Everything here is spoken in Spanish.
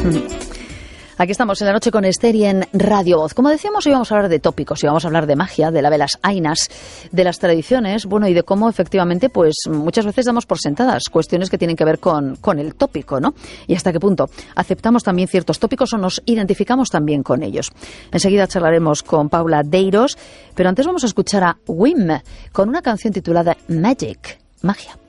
Aquí estamos en la noche con Esther y en Radio Voz. Como decíamos, hoy vamos a hablar de tópicos, y vamos a hablar de magia, de la de las ainas, de las tradiciones, bueno, y de cómo efectivamente, pues muchas veces damos por sentadas cuestiones que tienen que ver con el tópico, ¿no? Y hasta qué punto aceptamos también ciertos tópicos o nos identificamos también con ellos. Enseguida charlaremos con Paula Deiros, pero antes vamos a escuchar a Wim con una canción titulada Magic, magia.